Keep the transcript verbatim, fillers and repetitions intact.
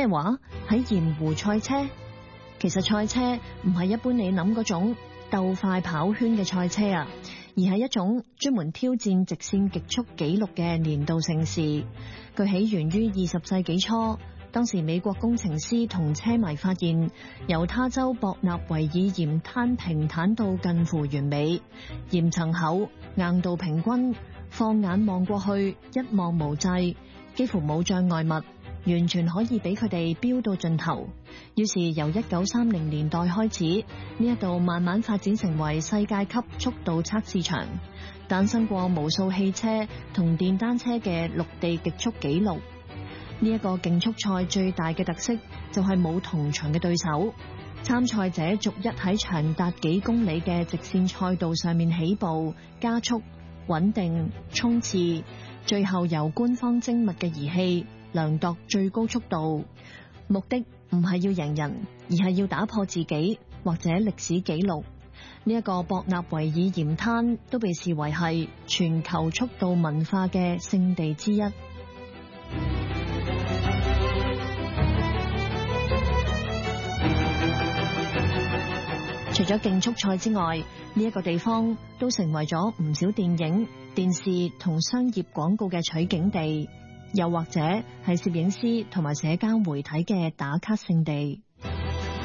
咩話？喺鹽湖賽車？其實賽車唔係一般你諗嗰種鬥快跑圈嘅賽車啊，而係一種專門挑戰直線極速紀錄嘅年度盛事。佢起源於二十世紀初，當時美國工程師同車迷發現猶他州博納維爾鹽灘平坦到近乎完美，鹽層厚，硬度平均，放眼望過去一望無際，幾乎冇障礙物，完全可以俾佢哋飆到盡頭。於是由一九三零年代開始，呢一度慢慢發展成為世界級速度測試場，誕生過無數汽車同電單車嘅陸地極速紀錄。呢一個競速賽最大嘅特色就係冇同場嘅對手，參賽者逐一喺長達幾公里嘅直線賽道上面起步、加速、穩定、衝刺，最後由官方精密嘅儀器量度最高速度。目的唔係要贏人，而係要打破自己或者歷史紀錄。呢一個博納維爾鹽灘都被視為係全球速度文化嘅聖地之一。除咗競速賽之外，呢一個地方都成為咗唔少電影、電視同商業廣告嘅取景地，又或者係攝影師同埋社交媒體嘅打卡聖地。